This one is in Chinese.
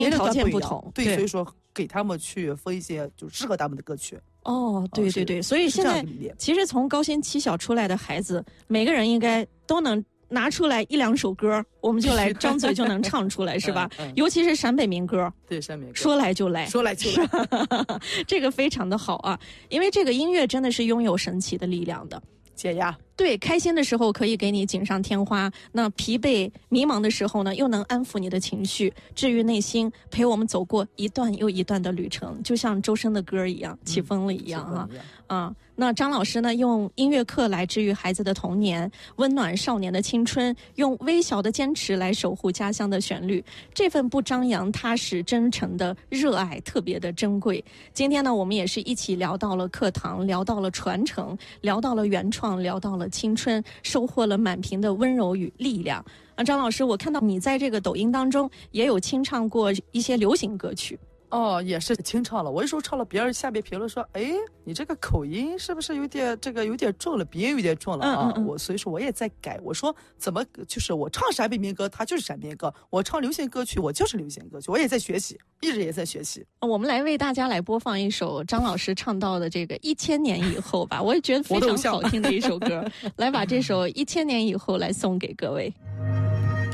条件不同， 对，所以说给他们去分一些就适合他们的歌曲。 哦，对对对，所以现在其实从高新七小出来的孩子，每个人应该都能拿出来一两首歌，我们就来张嘴就能唱出来，是吧？尤其是陕北民歌， 对，陕北歌说来就来， 说来就来， 这个非常的好啊，因为这个音乐真的是拥有神奇的力量的。 解压， 对，开心的时候可以给你锦上添花，那疲惫迷茫的时候呢，又能安抚你的情绪，治愈内心，陪我们走过一段又一段的旅程，就像周深的歌一样，起风了一样啊。那张老师呢，用音乐课来治愈孩子的童年，温暖少年的青春，用微小的坚持来守护家乡的旋律，这份不张扬、踏实、真诚的热爱特别的珍贵。今天呢，我们也是一起聊到了课堂，聊到了传承，聊到了原创，聊到了青春，收获了满屏的温柔与力量。张老师，我看到你在这个抖音当中也有清唱过一些流行歌曲。 哦，也是清唱了。我有时候唱了，别人下面评论说：“哎，你这个口音是不是有点重了，鼻音有点重了啊？”所以说我也在改。我说怎么就是我唱陕北民歌，它就是陕北民歌；我唱流行歌曲，我就是流行歌曲。我也在学习，一直也在学习。 我们来为大家来播放一首张老师唱到的这个1000年以后吧，我也觉得非常好听的一首歌，来把这首1000年以后来送给各位。